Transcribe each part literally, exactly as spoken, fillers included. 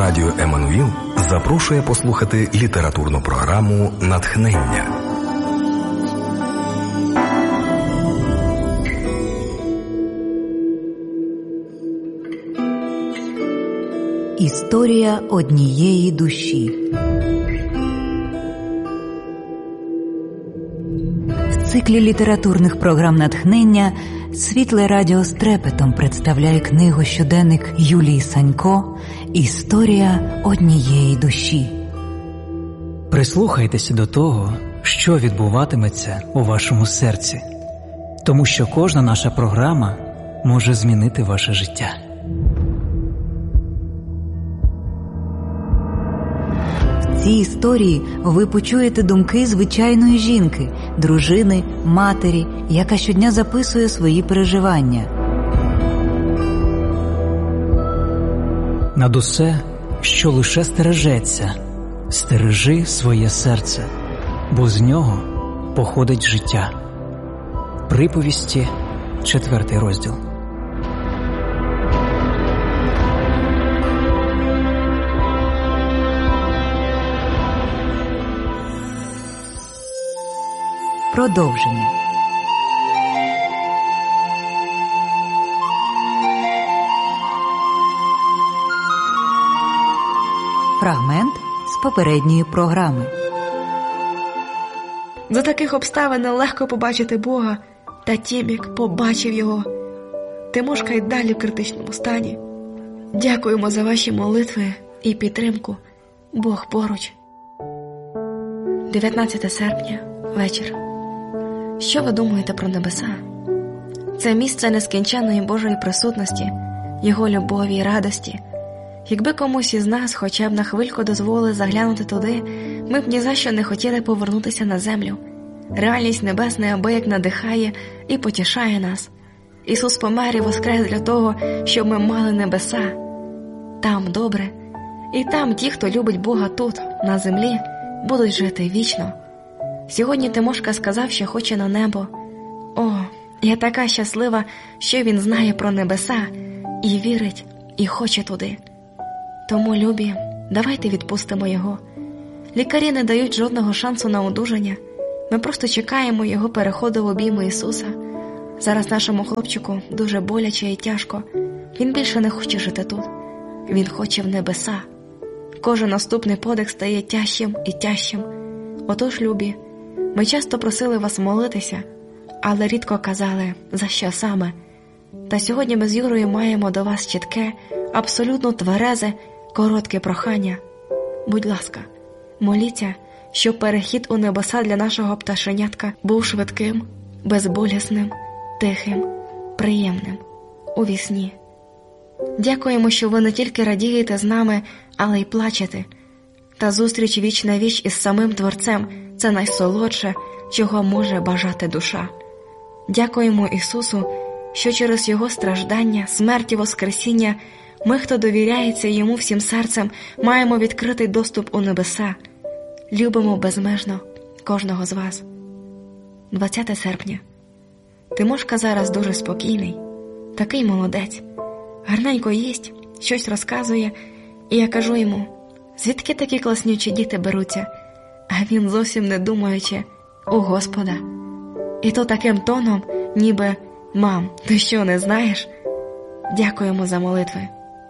Радіо Еммануїл запрошує послухати літературну програму «Натхнення». Історія однієї душі. В циклі літературних програм «Натхнення» Світле Радіо з трепетом представляє книгу-щоденник Юлії Санько «Історія однієї душі». Прислухайтеся до того, що відбуватиметься у вашому серці, тому що кожна наша програма може змінити ваше життя. В цій історії ви почуєте думки звичайної жінки, дружини, матері, яка щодня записує свої переживання. Над усе, що лише стережеться, стережи своє серце, бо з нього походить життя. Приповісті, четвертий розділ. Продовження. Фрагмент з попередньої програми. За таких обставин нелегко побачити Бога, та Тімік побачив його. Тимошка й далі в критичному стані. Дякуємо за ваші молитви і підтримку. Бог поруч. дев'ятнадцяте серпня. Вечір. Що ви думаєте про небеса? Це місце нескінченної Божої присутності, Його любові і радості. Якби комусь із нас хоча б на хвильку дозволили заглянути туди, ми б ні за що не хотіли повернутися на землю. Реальність небес неабияк надихає і потішає нас. Ісус помер і воскрес для того, щоб ми мали небеса. Там добре. І там ті, хто любить Бога тут, на землі, будуть жити вічно. Сьогодні Тимошка сказав, що хоче на небо. О, я така щаслива, що він знає про небеса, і вірить, і хоче туди. Тому, любі, давайте відпустимо його. Лікарі не дають жодного шансу на одужання. Ми просто чекаємо його переходу в обійми Ісуса. Зараз нашому хлопчику дуже боляче і тяжко. Він більше не хоче жити тут. Він хоче в небеса. Кожен наступний подих стає тяжчим і тяжчим. Отож, любі, ми часто просили вас молитися, але рідко казали, за що саме. Та сьогодні ми з Юрою маємо до вас чітке, абсолютно тверезе, коротке прохання. Будь ласка, моліться, щоб перехід у небеса для нашого пташенятка був швидким, безболісним, тихим, приємним, у вісні. Дякуємо, що ви не тільки радієте з нами, але й плачете. Та зустріч віч на віч із самим Творцем – це найсолодше, чого може бажати душа. Дякуємо Ісусу, що через Його страждання, смерть і воскресіння ми, хто довіряється Йому всім серцем, маємо відкритий доступ у небеса. Любимо безмежно кожного з вас. двадцяте серпня. Тимошка зараз дуже спокійний, такий молодець. Гарненько їсть, щось розказує, і я кажу йому, звідки такі класнючі діти беруться? А він зовсім не думаючи, у Господа. І то таким тоном, ніби, мам, ти що, не знаєш? Дякуємо за молитви.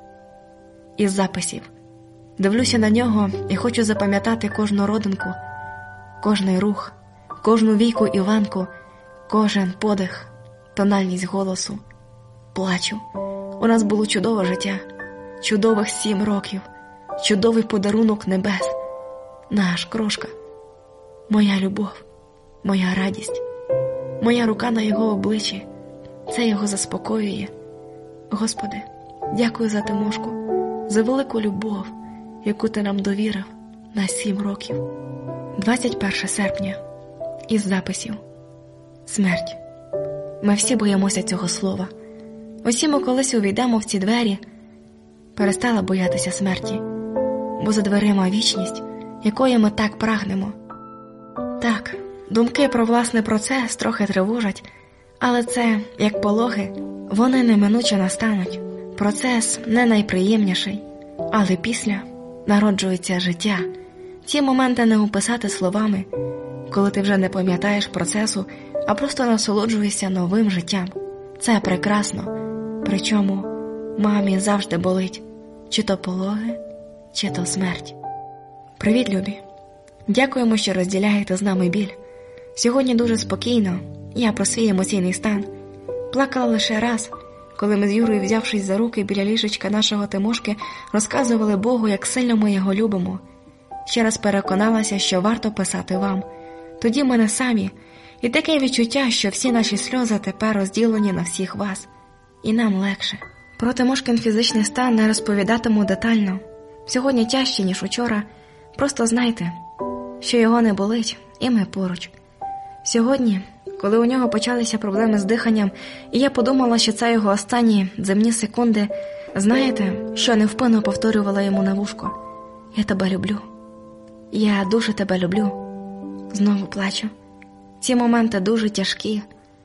Із записів. Дивлюся на нього і хочу запам'ятати кожну родинку, кожний рух, кожну війку і ванку, кожен подих, тональність голосу. Плачу. У нас було чудове життя, чудових сім років, чудовий подарунок небес. Наш крошка, моя любов, моя радість, моя рука на його обличчі, це його заспокоює. Господи, дякую за Тимошку, за велику любов, яку ти нам довірив на сім років. двадцять перше серпня. Із записів. Смерть. Ми всі боїмося цього слова. Усі ми колись увійдемо в ці двері. Перестала боятися смерті, бо за дверима вічність, якої ми так прагнемо. Так, думки про власний процес трохи тривожать, але це, як пологи, вони неминуче настануть. Процес не найприємніший, але після народжується життя. Ці моменти не описати словами, коли ти вже не пам'ятаєш процесу, а просто насолоджуєшся новим життям. Це прекрасно. Причому мамі завжди болить, чи то пологи, чи то смерть. Привіт, любі! Дякуємо, що розділяєте з нами біль. Сьогодні дуже спокійно, я про свій емоційний стан. Плакала лише раз, коли ми з Юрою, взявшись за руки біля ліжечка нашого Тимошки, розказували Богу, як сильно ми його любимо. Ще раз переконалася, що варто писати вам. Тоді ми не самі, і таке відчуття, що всі наші сльози тепер розділені на всіх вас. І нам легше. Про Тимошкин фізичний стан не розповідатиму детально. Сьогодні тяжче, ніж учора. Просто знайте, що його не болить, і ми поруч. Сьогодні, коли у нього почалися проблеми з диханням, і я подумала, що це його останні земні секунди, знаєте, що невпинно повторювала йому на вушко? Я тебе люблю. Я дуже тебе люблю. Знову плачу. Ці моменти дуже тяжкі.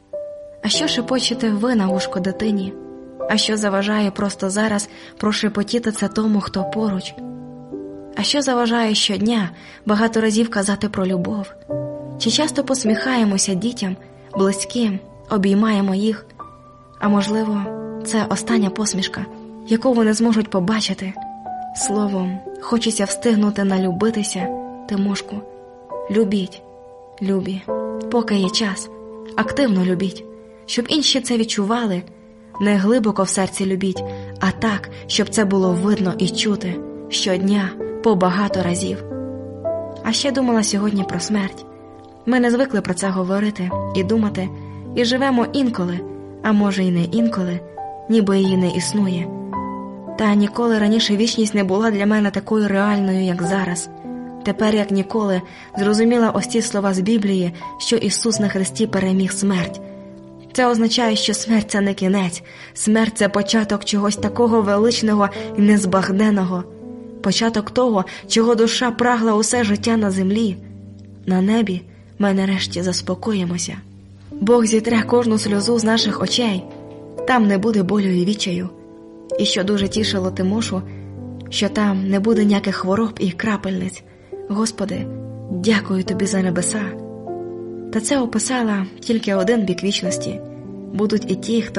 А що шепочете ви на вушко дитині? А що заважає просто зараз прошепотіти це тому, хто поруч? А що заважає щодня багато разів казати про любов? Чи часто посміхаємося дітям, близьким, обіймаємо їх? А можливо, це остання посмішка, яку вони зможуть побачити? Словом, хочеться встигнути налюбитися, Тимошку. Любіть, любі, поки є час, активно любіть, щоб інші це відчували. Не глибоко в серці любіть, а так, щоб це було видно і чути щодня, по багато разів. А ще думала сьогодні про смерть. Ми не звикли про це говорити і думати, і живемо інколи, а може і не інколи, ніби її не існує. Та ніколи раніше вічність не була для мене такою реальною, як зараз. Тепер, як ніколи, зрозуміла ось ці слова з Біблії, що Ісус на хресті переміг смерть. Це означає, що смерть – це не кінець, смерть – це початок чогось такого величного і незбагненного, початок того, чого душа прагла усе життя на землі. На небі ми нарешті заспокоїмося. Бог зітре кожну сльозу з наших очей, там не буде болю і відчаю. І що дуже тішило Тимошу, що там не буде ніяких хвороб і крапельниць. Господи, дякую Тобі за небеса. Та це описала тільки один бік вічності. Будуть і ті, хто